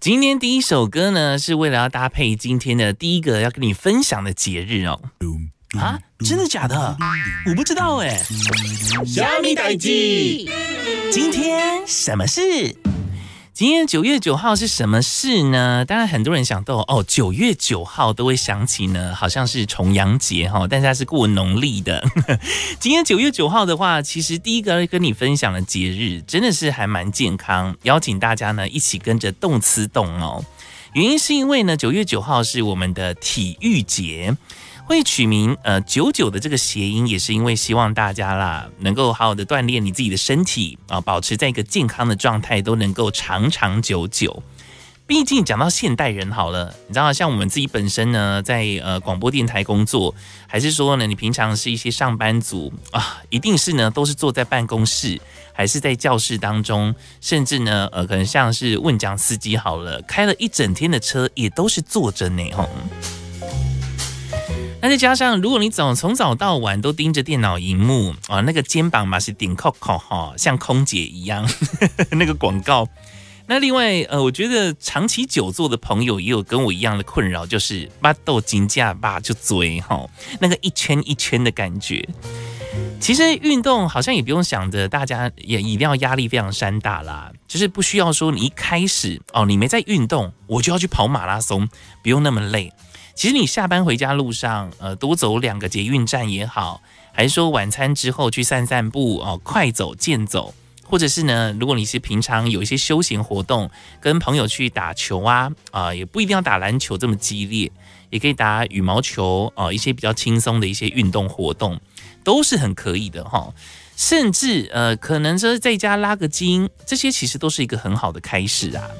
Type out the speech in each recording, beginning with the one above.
今天第一首歌呢，是为了要搭配今天的第一个要跟你分享的节日哦。啊，真的假的？我不知道哎。 虾米代志？ 今天什么事？今天9月9号是什么事呢？当然很多人想到9月9号都会想起呢，好像是重阳节哈，但是它是过农历的。今天9月9号的话，其实第一个跟你分享的节日真的是还蛮健康，邀请大家呢一起跟着动吃动哦。原因是因为呢9月9号是我们的体育节。会取名99的这个谐音，也是因为希望大家啦能够好好的锻炼你自己的身体啊，保持在一个健康的状态，都能够长长久久。毕竟讲到现代人好了，你知道像我们自己本身呢，在广播电台工作，还是说呢你平常是一些上班族啊，一定是呢都是坐在办公室，还是在教室当中，甚至呢可能像是问讲司机好了，开了一整天的车也都是坐着呢吼。那再加上，如果你从早到晚都盯着电脑荧幕啊，那个肩膀嘛是顶扣扣哈，像空姐一样那个广告。那另外我觉得长期久坐的朋友也有跟我一样的困扰，就是巴豆金架吧就追哈，那个一圈一圈的感觉。其实运动好像也不用想着大家也一定要压力非常山大啦，就是不需要说你一开始你没在运动，我就要去跑马拉松，不用那么累。其实你下班回家路上，多走2个捷运站也好，还是说晚餐之后去散散步快走健走，或者是呢，如果你是平常有一些休闲活动，跟朋友去打球也不一定要打篮球这么激烈，也可以打羽毛球一些比较轻松的一些运动活动，都是很可以的哈。甚至可能说在家拉个筋，这些其实都是一个很好的开始啊。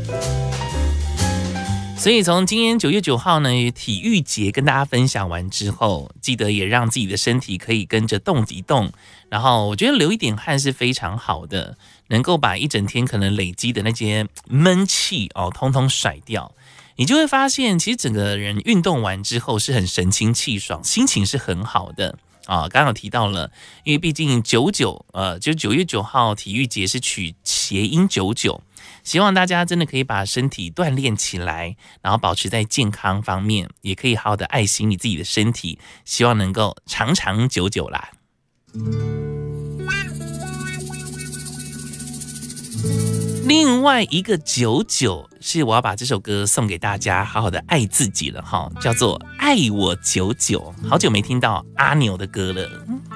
所以从今天9月9号呢，体育节跟大家分享完之后，记得也让自己的身体可以跟着动一动，然后我觉得流一点汗是非常好的，能够把一整天可能累积的那些闷气通通甩掉，你就会发现其实整个人运动完之后是很神清气爽，心情是很好的。刚刚有提到了，因为毕竟就9月9号体育节是取谐音99，希望大家真的可以把身体锻炼起来，然后保持在健康方面，也可以好好的爱惜你自己的身体，希望能够长长久久啦。另外一个99是我要把这首歌送给大家，好好的爱自己了哈，叫做《爱我99》。好久没听到阿牛的歌了。